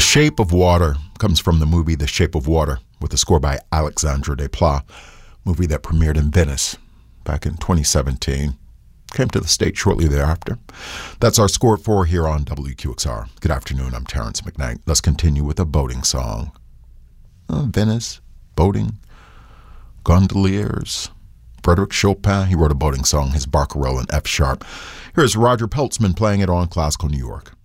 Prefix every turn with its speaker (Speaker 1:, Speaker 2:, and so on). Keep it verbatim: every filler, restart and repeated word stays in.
Speaker 1: Shape of Water comes from the movie The Shape of Water, with a score by Alexandre Desplat, movie that premiered in Venice back in twenty seventeen. Came to the States shortly thereafter. That's our score for here on W Q X R. Good afternoon, I'm Terrence McKnight. Let's continue with a boating song. Uh, Venice, boating, gondoliers. Frederic Chopin, he wrote a boating song, his Barcarolle in F sharp. Here's Roger Peltzman playing it on Classical New York.